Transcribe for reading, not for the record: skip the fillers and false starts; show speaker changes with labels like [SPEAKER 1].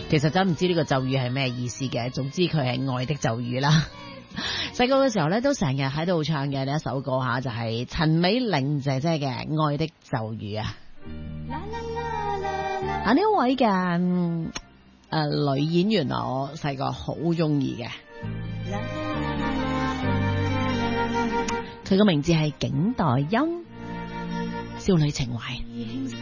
[SPEAKER 1] 其實真唔知呢個咒語係咩意思嘅，總之佢係愛的咒語啦。細個嘅時候咧，都成日喺度唱嘅呢一首歌吓，就係陳美玲姐姐嘅《愛的咒語》啊。啊，呢位嘅女演員啊，我細個好中意嘅，佢個名字係景黛欣，少女情懷。